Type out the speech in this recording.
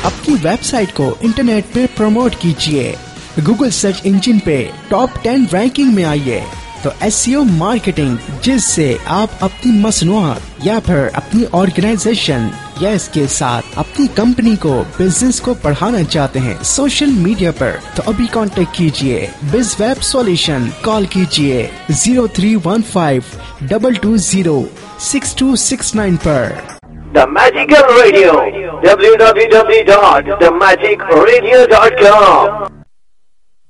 अपनी वेबसाइट को इंटरनेट पे प्रमोट कीजिए, गूगल सर्च इंजन पे टॉप 10 रैंकिंग में आइए। तो एसईओ मार्केटिंग, जिससे आप अपनी मसनूआत या फिर अपनी ऑर्गेनाइजेशन या इसके साथ अपनी कंपनी को, बिजनेस को बढ़ाना चाहते हैं सोशल मीडिया पर, तो अभी कांटेक्ट कीजिए बिजवेब सॉल्यूशन। कॉल कीजिए 0315 220 6269 पर। The Magical Radio, www.themagicradio.com